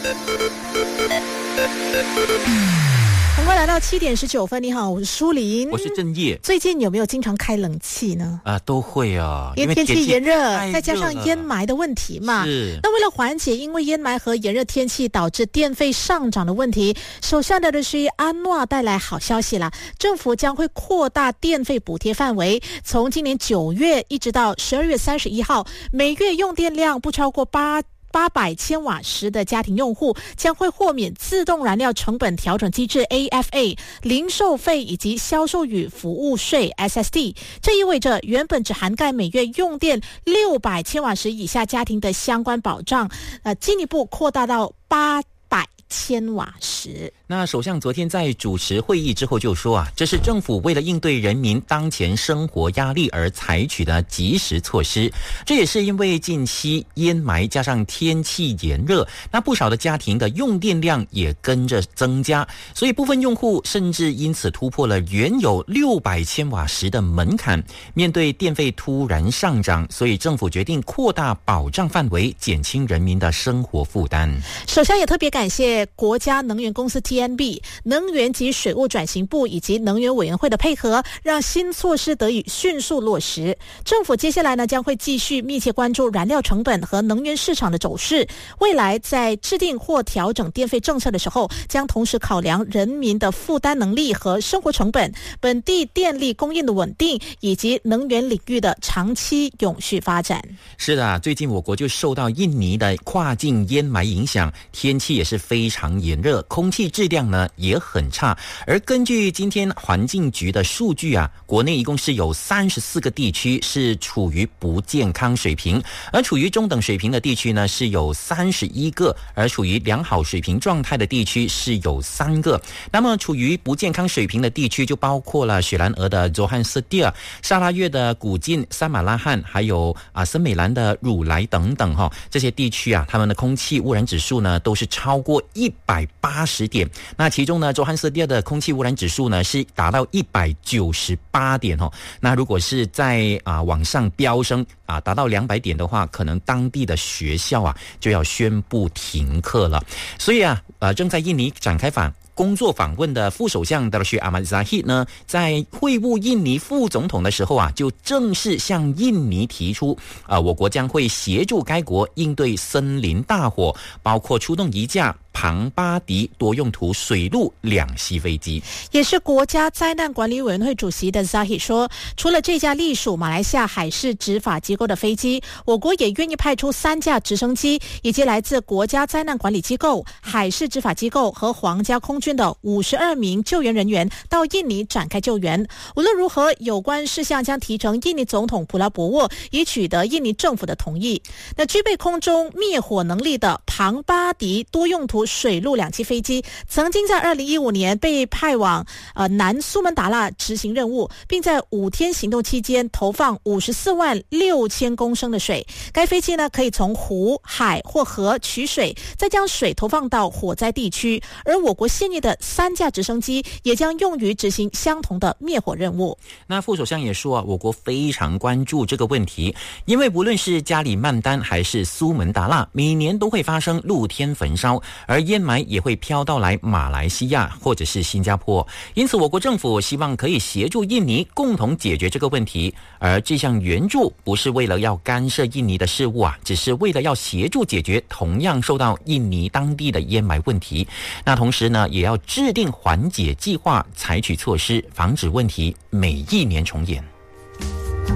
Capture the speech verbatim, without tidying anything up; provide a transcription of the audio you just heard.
很快来到七点十九分，你好，我是舒琳， 我是郑业。 最近有没有经常开冷气呢？ 啊、呃，都会啊， 因为天气炎热，再加上烟霾霾的问题嘛。 是。 那为了缓解因为烟霾和炎热天气导致电费上涨的问题，首相的是安诺带来好消息啦，政府将会扩大电费补贴范围，从今年九月一直到十二月三十一号，每月用电量不超过八。八百千瓦时的家庭用户将会豁免自动燃料成本调整机制 A F A 零售费以及销售与服务税 S S D。 这意味着原本只涵盖每月用电六百千瓦时以下家庭的相关保障，呃，进一步扩大到八百千瓦时。 那首相昨天在主持会议之后就说啊，这是政府为了应对人民当前生活压力而采取的及时措施。这也是因为近期烟霾加上天气炎热，那不少的家庭的用电量也跟着增加，所以部分用户甚至因此突破了原有六百千瓦时的门槛。面对电费突然上涨，所以政府决定扩大保障范围，减轻人民的生活负担。 首相也特别感谢国家能源公司 T N B 能源及水务转型部以及能源委员会的配合，让新措施得以迅速落实。政府接下来呢将会继续密切关注燃料成本和能源市场的走势，未来在制定或调整电费政策的时候，将同时考量人民的负担能力和生活成本、本地电力供应的稳定以及能源领域的长期永续发展。 是的，最近我国就受到印尼的跨境烟霾影响，天气也是非常炎热，空气质量呢也很差。而根据今天环境局的数据啊，国内一共是有三十四个地区是处于不健康水平，而处于中等水平的地区呢是有三十一个，而处于良好水平状态的地区是有三个。那么处于不健康水平的地区就包括了雪兰莪的佐汉斯蒂尔、沙拉越的古晋、三马拉罕，还有啊森美兰的汝来等等哈、哦。这些地区啊，他们的空气污染指数呢都是超过一百八十点。那其中呢，佐汉斯蒂尔的空气污染指数呢是达到一百九十八点哦。那如果是在啊往上飙升啊，达到两百点的话，可能当地的学校啊就要宣布停课了。所以啊，呃，正在印尼展开访工作访问的副首相达鲁什阿马扎希呢，在会晤印尼副总统的时候啊，就正式向印尼提出，啊、呃，我国将会协助该国应对森林大火，包括出动一架庞巴迪多用途水陆两栖飞机。 也是国家灾难管理委员会主席的 Zahid 说，除了这架隶属马来西亚海事执法机构的飞机，我国也愿意派出三架直升机，以及来自国家灾难管理机构、海事执法机构和皇家空军的五十二名救援人员到印尼展开救援。无论如何，有关事项将提呈印尼总统普拉博沃，以取得印尼政府的同意。那具备空中灭火能力的庞巴迪多用途水陆两栖飞机曾经在二零一五年被派往呃南苏门答腊执行任务，并在五天行动期间投放五十四万六千公升的水。该飞机呢可以从湖、海或河取水，再将水投放到火灾地区。而我国现役的三架直升机也将用于执行相同的灭火任务。 那副首相也说啊，我国非常关注这个问题，因为无论是加里曼丹还是苏门答腊，每年都会发生露天焚烧，而烟霾也会飘到来马来西亚或者是新加坡。因此我国政府希望可以协助印尼共同解决这个问题，而这项援助不是为了要干涉印尼的事务啊，只是为了要协助解决同样受到印尼当地的烟霾问题。那同时呢，也要制定缓解计划，采取措施防止问题每一年重演。